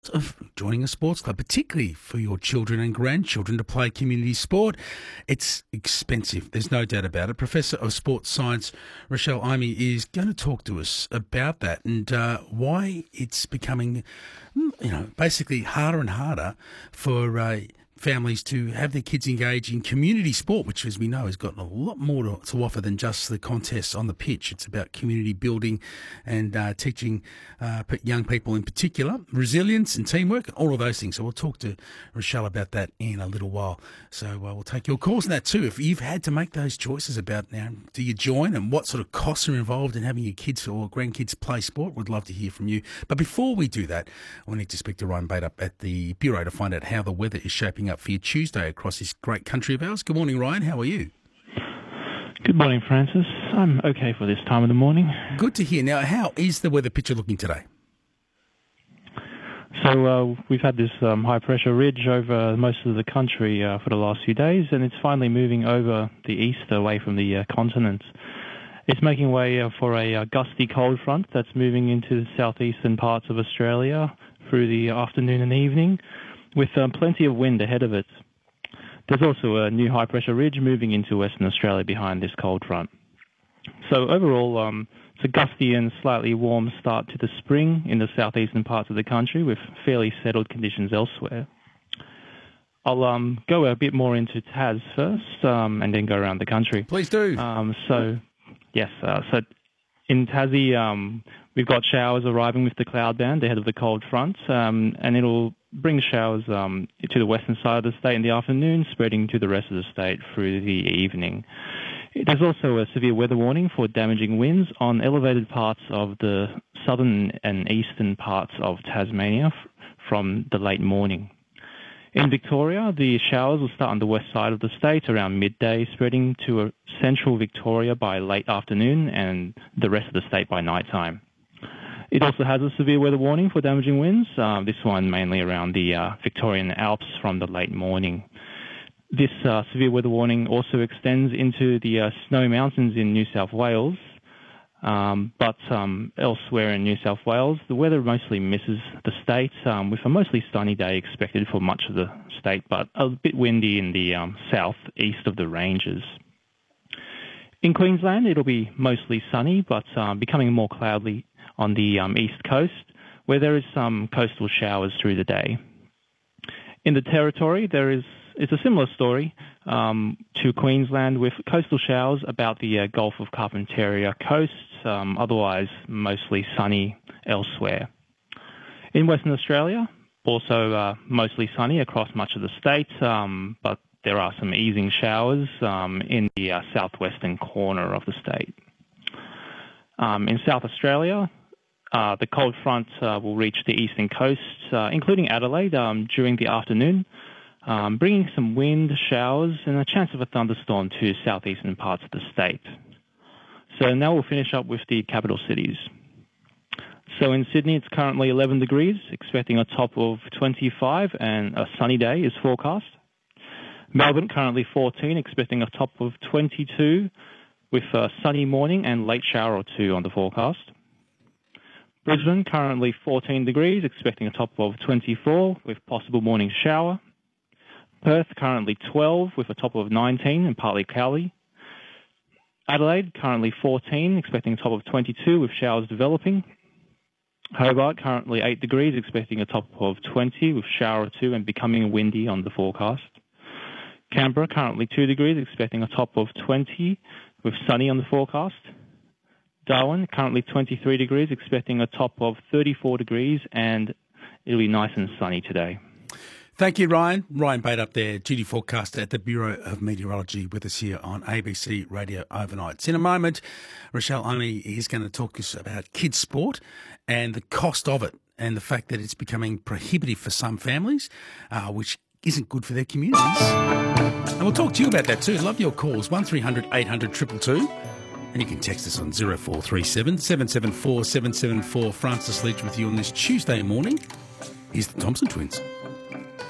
of joining a sports club, particularly for your children and grandchildren to play community sport. It's expensive, there's no doubt about it. Professor of Sports Science Rochelle Imey is going to talk to us about that and why it's becoming, basically harder and harder for families to have their kids engage in community sport, which, as we know, has got a lot more to offer than just the contests on the pitch. It's about community building and teaching young people in particular resilience and teamwork and all of those things. So we'll talk to Rochelle about that in a little while. So we'll take your calls on that too. If you've had to make those choices about now, do you join and what sort of costs are involved in having your kids or grandkids play sport, we'd love to hear from you. But before we do that, we need to speak to Ryan Bate up at the Bureau to find out how the weather is shaping up for you Tuesday across this great country of ours. Good morning, Ryan. How are you? Good morning, Francis. I'm okay for this time of the morning. Good to hear. Now, how is the weather picture looking today? So we've had this high-pressure ridge over most of the country for the last few days, and it's finally moving over the east away from the continent. It's making way for a gusty cold front that's moving into the southeastern parts of Australia through the afternoon and evening, with plenty of wind ahead of it. There's also a new high-pressure ridge moving into Western Australia behind this cold front. So overall, it's a gusty and slightly warm start to the spring in the southeastern parts of the country with fairly settled conditions elsewhere. I'll go a bit more into Tas first and then go around the country. Please do. So in Tassie, we've got showers arriving with the cloud band ahead of the cold front, and it'll bring showers to the western side of the state in the afternoon, spreading to the rest of the state through the evening. There's also a severe weather warning for damaging winds on elevated parts of the southern and eastern parts of Tasmania from the late morning. In Victoria, the showers will start on the west side of the state around midday, spreading to central Victoria by late afternoon and the rest of the state by nighttime. It also has a severe weather warning for damaging winds, this one mainly around the Victorian Alps from the late morning. This severe weather warning also extends into the Snowy Mountains in New South Wales, but elsewhere in New South Wales, the weather mostly misses the state, with a mostly sunny day expected for much of the state, but a bit windy in the south-east of the ranges. In Queensland, it'll be mostly sunny, but becoming more cloudy on the east coast, where there is some coastal showers through the day. In the Territory, it's a similar story to Queensland, with coastal showers about the Gulf of Carpentaria coast, otherwise mostly sunny elsewhere. In Western Australia, also mostly sunny across much of the state, but there are some easing showers in the southwestern corner of the state. In South Australia, the cold front will reach the eastern coast, including Adelaide, during the afternoon, bringing some wind, showers, and a chance of a thunderstorm to southeastern parts of the state. So now we'll finish up with the capital cities. So in Sydney, it's currently 11 degrees, expecting a top of 25, and a sunny day is forecast. Melbourne, currently 14, expecting a top of 22, with a sunny morning and late shower or two on the forecast. Brisbane, currently 14 degrees, expecting a top of 24, with possible morning shower. Perth, currently 12, with a top of 19 and partly cloudy. Adelaide, currently 14, expecting a top of 22, with showers developing. Hobart, currently 8 degrees, expecting a top of 20, with shower or two and becoming windy on the forecast. Canberra, currently 2 degrees, expecting a top of 20, with sunny on the forecast. Darwin, currently 23 degrees, expecting a top of 34 degrees, and it'll be nice and sunny today. Thank you, Ryan. Ryan Bate up there, duty forecaster at the Bureau of Meteorology, with us here on ABC Radio Overnights. In a moment, Rochelle Imey is going to talk to us about kids' sport and the cost of it and the fact that it's becoming prohibitive for some families, which isn't good for their communities. And we'll talk to you about that too. Love your calls, 1300 800 222. And you can text us on 0437 774 774. Francis Leach with you on this Tuesday morning. Here's the Thompson Twins.